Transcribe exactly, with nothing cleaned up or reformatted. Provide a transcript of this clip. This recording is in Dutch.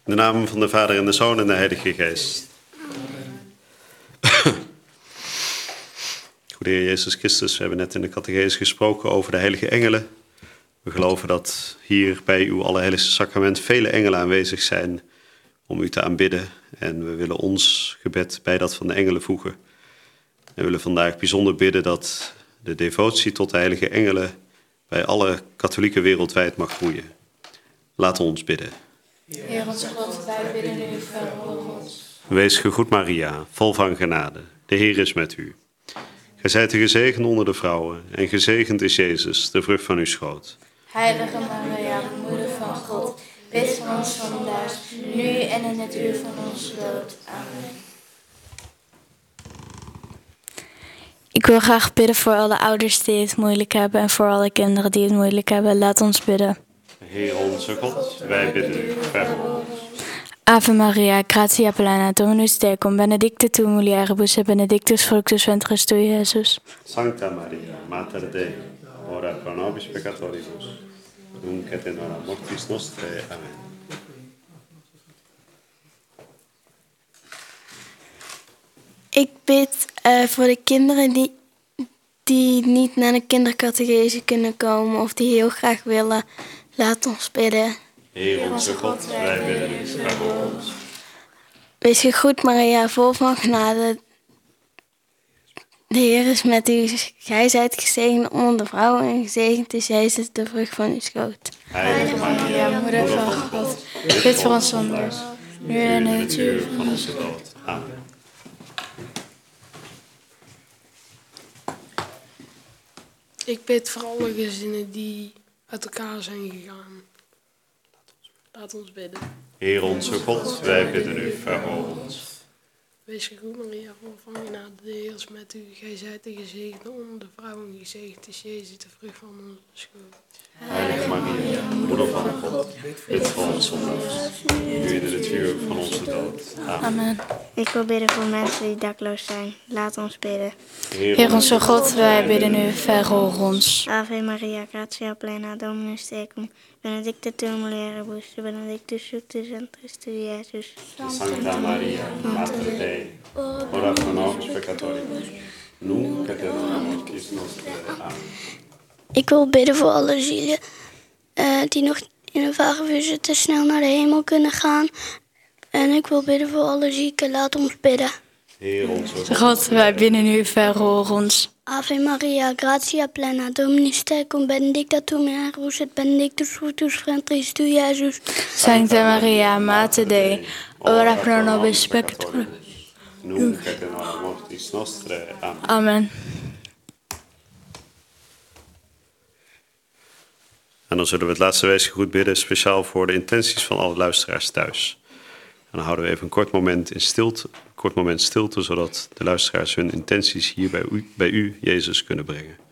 In de naam van de Vader en de Zoon en de Heilige Geest. Goede Heer Jezus Christus, we hebben net in de catechese gesproken over de heilige engelen. We geloven dat hier bij uw Allerheiligste Sacrament vele engelen aanwezig zijn om u te aanbidden. En we willen ons gebed bij dat van de engelen voegen. En we willen vandaag bijzonder bidden dat de devotie tot de heilige engelen bij alle katholieken wereldwijd mag groeien. Laten we ons bidden. Heer onze God, wij bidden u, verhoor ons. Wees gegroet Maria, vol van genade. De Heer is met u. Gij zijt de gezegend onder de vrouwen en gezegend is Jezus, de vrucht van uw schoot. Heilige Maria, moeder van God, bid voor ons zondaars, nu en in het uur van onze dood. Amen. Ik wil graag bidden voor alle ouders die het moeilijk hebben en voor alle kinderen die het moeilijk hebben. Laat ons bidden. Heer onze God, wij bidden u, verhoor ons. Ave Maria, gratia plena, Dominus tecum, benedicta tu mulieribus et benedictus fructus ventris tui, Iesus. Sancta Maria, Mater Dei, ora pro nobis peccatoribus, nunc et in hora mortis nostrae. Amen. Ik bid uh, voor de kinderen die, die niet naar de kindercatechese kunnen komen of die heel graag willen. Laat ons bidden. Heer onze God, wij bidden u, verhoor ons. Wees gegroet Maria, vol van genade. De Heer is met u. Gij zijt gezegend onder de vrouwen en gezegend is Jezus, de vrucht van uw schoot. Heilige Maria, moeder van God, bid voor ons zondaars, nu en in het uur van onze dood. Amen. Ik bid voor alle gezinnen die uit elkaar zijn gegaan. Laat ons bidden. Heer onze God, wij bidden u, verhoor ons. Wees gegroet Maria, vol van genade, de Heer is met u. Gij zijt de gezegende onder de vrouwen, gezegend is Jezus, de vrucht van onze schoot. Heilige Maria, moeder van God, bid voor ons zondaars, nu in het uur van onze dood. Amen. Amen. Ik wil bidden voor mensen die dakloos zijn. Laat ons bidden. Heer onze God, wij bidden u, verhoor ons. Ave Maria, gratia plena, Dominus tecum, benedicta tu mulieribus, benedictus fructus ventris tui, Iesus. Sancta Maria, Mater Dei, ora pro nobis peccatoribus, nunc et in hora mortis nostrae. Amen. Ik wil bidden voor alle zielen uh, die nog in een vage zitten, snel naar de hemel kunnen gaan. En ik wil bidden voor alle zieken. Laat ons bidden. Heer onze God, God, wij bidden u, verhoor ons. Ave Maria, gratia plena, Dominus tecum, benedicta tu mulieribus et benedictus fructus ventris tui, Iesus. Sancta Maria, Mater Dei, ora pro nobis peccatoribus. nunc et in hora mortis nostrae. Amen. Amen. En dan zullen we het laatste weesgegroet bidden, speciaal voor de intenties van alle luisteraars thuis. En dan houden we even een kort moment in stilte, een kort moment stilte, zodat de luisteraars hun intenties hier bij u, bij u Jezus, kunnen brengen.